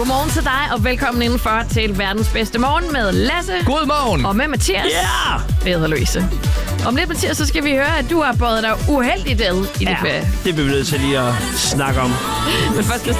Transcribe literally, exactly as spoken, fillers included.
Godmorgen til dig, og velkommen indenfor til verdens bedste morgen med Lasse. Godmorgen. Og med Mathias. Ja! Yeah! Jeg hedder Louise. Om lidt, Mathias, så skal vi høre, at du har båret dig uheldigt ad i dit ferie. Det bliver vi nødt til lige at snakke om. Men først skal